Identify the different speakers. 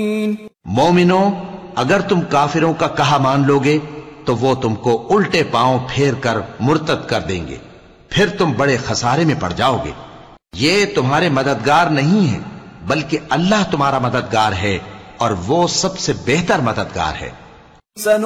Speaker 1: मोमिनो, अगर तुम काफिरों का कहा मान लोगे तो वो तुमको उल्टे पांव फेर कर मुर्तद कर देंगे, फिर तुम बड़े खसारे में पड़ जाओगे। ये तुम्हारे मददगार नहीं है, बल्कि अल्लाह तुम्हारा मददगार है और वो सबसे बेहतर मददगार है।